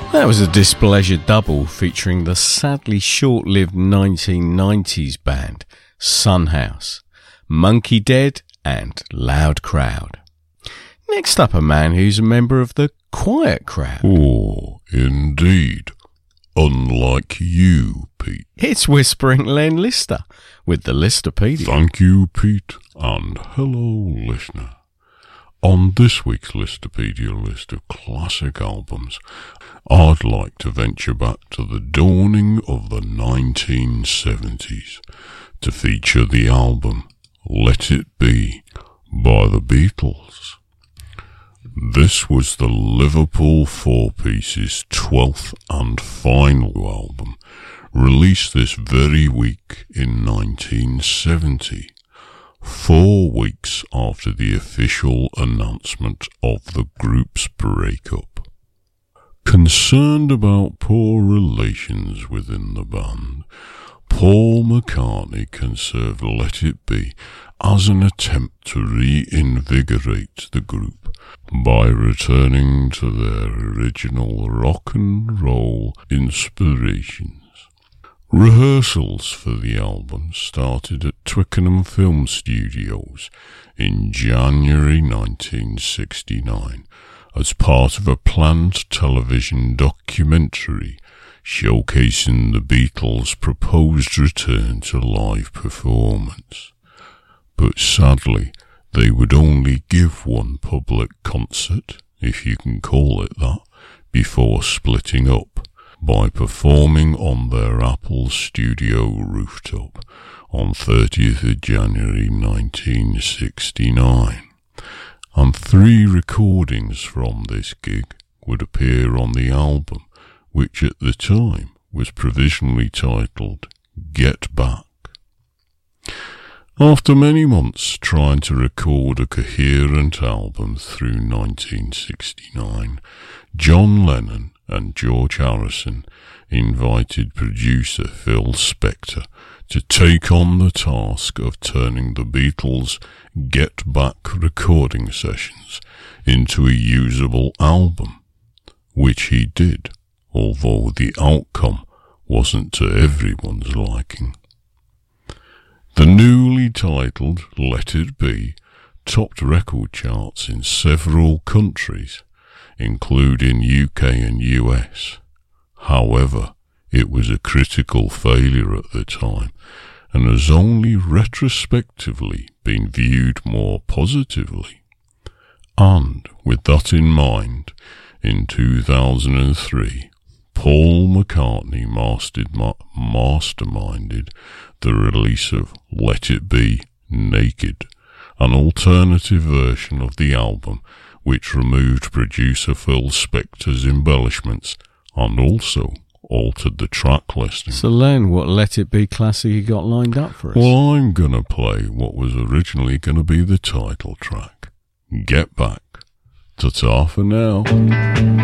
That was a Displeasure double featuring the sadly short-lived 1990s band Sunhouse, Monkey Dead and Loud Crowd. Next up, a man who's a member of the Quiet Crowd. Oh, indeed. Unlike you, Pete. It's Whispering Len Lister with the Listerpedia. Thank you, Pete, and hello, listener. On this week's Listerpedia list of classic albums, I'd like to venture back to the dawning of the 1970s to feature the album Let It Be by the Beatles. This was the Liverpool Four Pieces' 12th and final album, released this very week in 1970. 4 weeks after the official announcement of the group's breakup. Concerned about poor relations within the band, Paul McCartney conceived Let It Be as an attempt to reinvigorate the group by returning to their original rock and roll inspirations. Rehearsals for the album started at Twickenham Film Studios in January 1969 as part of a planned television documentary showcasing the Beatles' proposed return to live performance. But sadly, they would only give one public concert, if you can call it that, before splitting up by performing on their Apple Studio rooftop on 30th of January 1969. And 3 recordings from this gig would appear on the album, which at the time was provisionally titled Get Back. After many months trying to record a coherent album through 1969, John Lennon and George Harrison invited producer Phil Spector to take on the task of turning the Beatles' Get Back recording sessions into a usable album, which he did, although the outcome wasn't to everyone's liking. The newly titled Let It Be topped record charts in several countries, including UK and US. However, it was a critical failure at the time and has only retrospectively been viewed more positively. And with that in mind, in 2003, Paul McCartney masterminded the release of Let It Be Naked, an alternative version of the album which removed producer Phil Spector's embellishments and also altered the track listing. So Len, what Let It Be classic you got lined up for us? Well, I'm going to play what was originally going to be the title track, Get Back. Ta-ta for now.